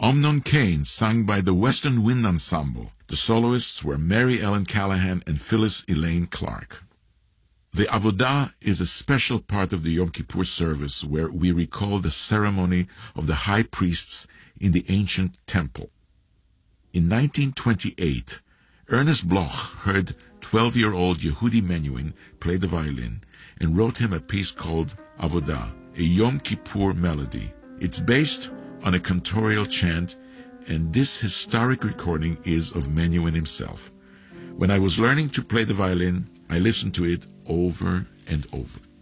Amnon Kane, sung by the Western Wind Ensemble. The soloists were Mary Ellen Callahan and Phyllis Elaine Clark. The Avodah is a special part of the Yom Kippur service where we recall the ceremony of the high priests in the ancient temple. In 1928, Ernest Bloch heard 12-year-old Yehudi Menuhin play the violin and wrote him a piece called Avodah, a Yom Kippur melody. It's based on a cantorial chant, and this historic recording is of Menuhin himself. When I was learning to play the violin, I listened to it over and over.